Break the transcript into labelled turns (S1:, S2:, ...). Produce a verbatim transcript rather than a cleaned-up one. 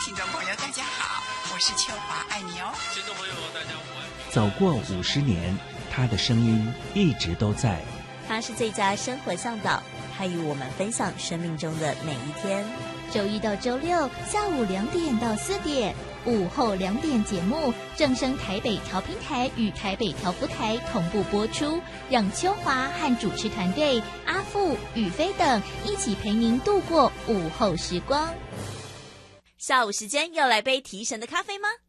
S1: 听众朋友，大家好，我是秋华，爱你哦。
S2: 听众朋友，大家午安。
S3: 走过五十年，他的声音一直都在。
S4: 他是最佳生活向导，他与我们分享生命中的每一天。
S5: 周一到周六下午两点到四点，午后两点节目正声台北调频台与台北调福台同步播出，让秋华和主持团队阿富、宇飞等一起陪您度过午后时光。
S4: 下午时间要来杯提神的咖啡吗？